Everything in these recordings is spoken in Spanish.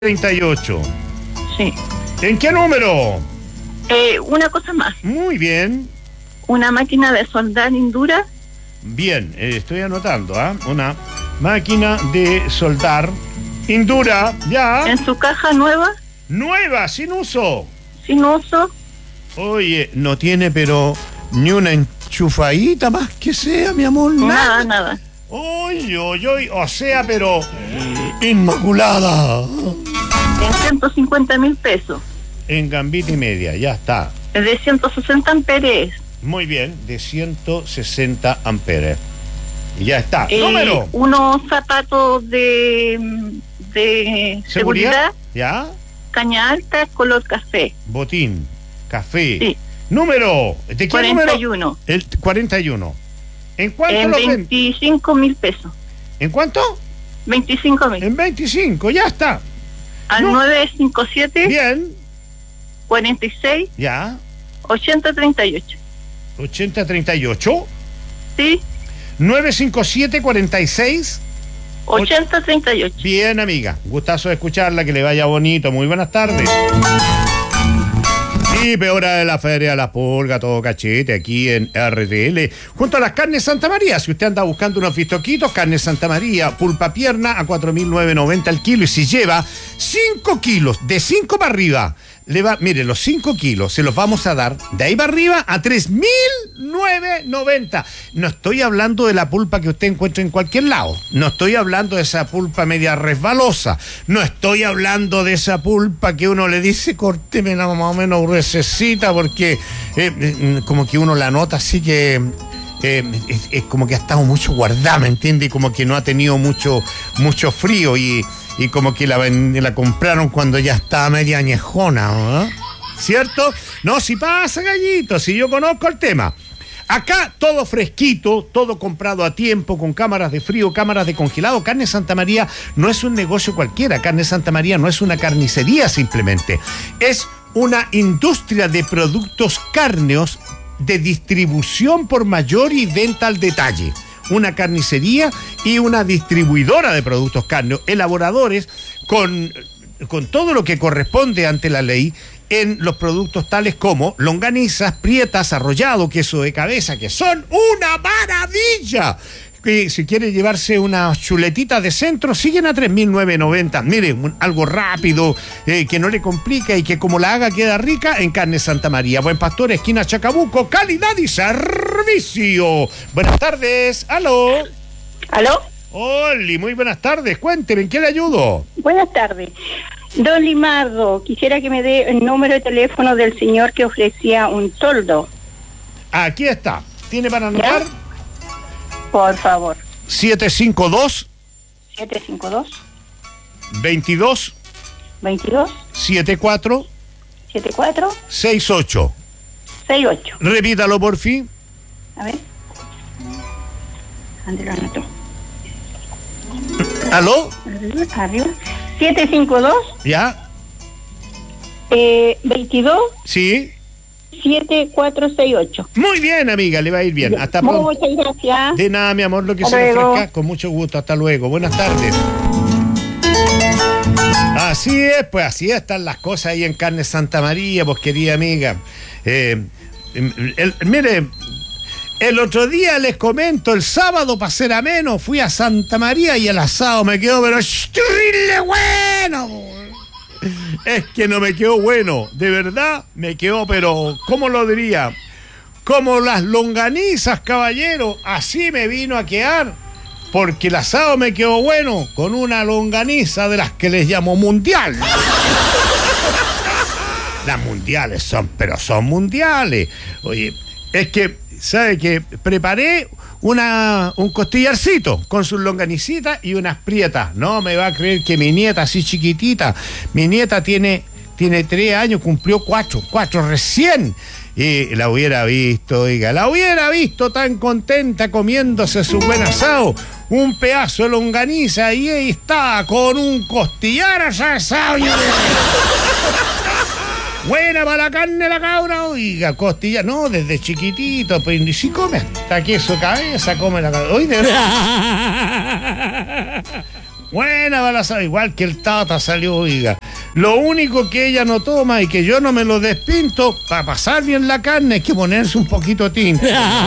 38. Sí. ¿En qué número? Una cosa más. Muy bien. Una máquina de soldar Indura. Bien, estoy anotando, ¿ah? Una máquina de soldar Indura, ya. En su caja nueva, Nueva, sin uso. sin uso. Oye, no tiene pero ni una enchufadita más que sea, mi amor. Nada. Oye, o sea, pero inmaculada. En 150.000 pesos. En gambita y media, ya está. Es de 160 amperes. Muy bien, de 160 amperes. Y ya está. Número. Unos zapatos de seguridad. ¿Ya? Caña alta, color café. Botín, café. Sí. Número. ¿De qué 41. número? El 41. ¿En cuánto En lo ven? 25.000 pesos. ¿En cuánto? 25.000. En 25, ya está. Al No. 957 Bien, 46 ya. 8038. 8038. Sí, 957 46. 8038. Bien, amiga. Gustazo de escucharla, que le vaya bonito. Muy buenas tardes. Y peor de la Feria de la Pulga, todo cachete, aquí en RTL, junto a las carnes Santa María. Si usted anda buscando unos bistoquitos, carnes Santa María, pulpa pierna a 4.990 el kilo. Y si lleva 5 kilos, de 5 para arriba, mire, los 5 kilos se los vamos a dar de ahí para arriba a 3.990. No estoy hablando de la pulpa que usted encuentra en cualquier lado. No estoy hablando de esa pulpa media resbalosa. No estoy hablando de esa pulpa que uno le dice, córteme más o menos gruesecita, porque como que uno la nota así que es como que ha estado mucho guardada, ¿me entiende? Y como que no ha tenido mucho frío y como que la compraron cuando ya estaba media añejona, ¿no? ¿Cierto? No, si pasa, gallito, si yo conozco el tema. Acá todo fresquito, todo comprado a tiempo, con cámaras de frío, cámaras de congelado. Carne Santa María no es un negocio cualquiera. Carne Santa María no es una carnicería simplemente. Es una industria de productos cárneos de distribución por mayor y venta al detalle. Una carnicería y una distribuidora de productos cárneos, elaboradores con todo lo que corresponde ante la ley en los productos tales como longanizas, prietas, arrollado, queso de cabeza, que son una maravilla. Y si quiere llevarse unas chuletitas de centro, siguen a 3.990. Mire, algo rápido, que no le complica y que como la haga queda rica en Carne Santa María. Buen Pastor, esquina Chacabuco, calidad y servicio. Buenas tardes, aló. ¿Aló? Oli, muy buenas tardes, cuénteme, ¿en qué le ayudo? Buenas tardes. Don Limardo, quisiera que me dé el número de teléfono del señor que ofrecía un toldo. Aquí está, ¿tiene para anotar? ¿Ya? Por favor. 752 22 74 68. Repítalo por fin. A ver. ¿Dónde lo anotó? ¿Aló? Arriba. 752 ¿Ya? 22 Sí. 7468. Muy bien, amiga, le va a ir bien. Hasta pronto. Muchas gracias. De nada, mi amor, lo que Hasta se le luego. ofrezca, con mucho gusto. Hasta luego. Buenas tardes. Así es, pues así están las cosas ahí en Carne Santa María, pues querida amiga. Mire, el otro día les comento, el sábado para ser ameno, fui a Santa María y el asado me quedó, pero terrible bueno. Es que no me quedó bueno, de verdad me quedó, pero ¿cómo lo diría? Como las longanizas, caballero, así me vino a quedar, porque el asado me quedó bueno con una longaniza de las que les llamo mundial. Las mundiales son mundiales. Oye, es que, ¿sabe qué? Preparé un costillarcito con sus longanicitas y unas prietas. No me va a creer que mi nieta, así chiquitita, mi nieta tiene 3 años, cumplió 4 recién. Y la hubiera visto, oiga, tan contenta comiéndose su buen asado, un pedazo de longaniza, y ahí está, con un costillar asado. Buena para la carne la cabra, oiga, costilla, no, desde chiquitito, pero si come hasta queso cabeza, come la cabeza, oiga. Buena balazada, igual que el Tata salió, oiga. Lo único que ella no toma y que yo no me lo despinto, para pasar bien la carne, es que ponerse un poquito de tinto.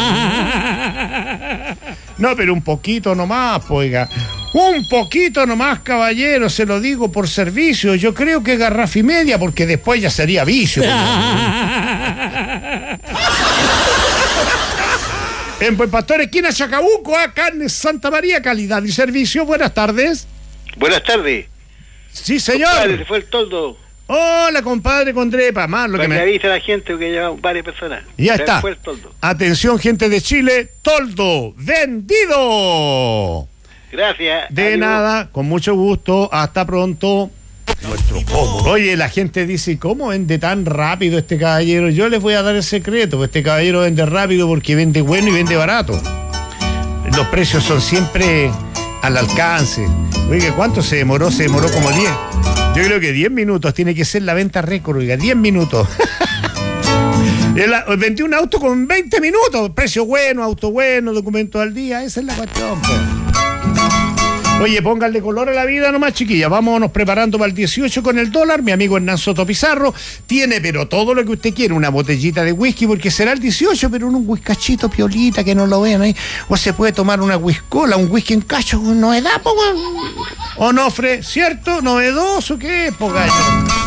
No, pero un poquito nomás, oiga. Un poquito nomás, caballero, se lo digo por servicio. Yo creo que garrafa y media, porque después ya sería vicio. En Buen Pastor, esquina Chacabuco, Carnes Santa María, calidad y servicio. Buenas tardes. Buenas tardes. Sí, señor. Compadre, se fue el toldo. Hola, compadre Condrepa. Más lo Para que que me avise a la gente que llevan varias personas. Ya Se está. fue el toldo. Atención, gente de Chile, toldo vendido. Gracias. De Adiós. nada, con mucho gusto. Hasta pronto. Nuestro cómodo. Oye, la gente dice, ¿cómo vende tan rápido este caballero? Yo les voy a dar el secreto. Este caballero vende rápido porque vende bueno y vende barato. Los precios son siempre al alcance. Oiga, ¿cuánto se demoró? Se demoró como 10. Yo creo que 10 minutos tiene que ser la venta récord, oiga, 10 minutos. Vendí un auto con 20 minutos. Precio bueno, auto bueno, documentos al día. Esa es la cuestión, pues. Oye, pónganle color a la vida nomás, chiquillas. Vámonos preparando para el 18 con el dólar. Mi amigo Hernán Soto Pizarro tiene, pero todo lo que usted quiere, una botellita de whisky, porque será el 18, pero en un whiskachito piolita que no lo vean ahí. O se puede tomar una whiskola, un whisky en cacho, novedad, po, Onofre, ¿cierto? ¿Novedoso qué es, po, gallo?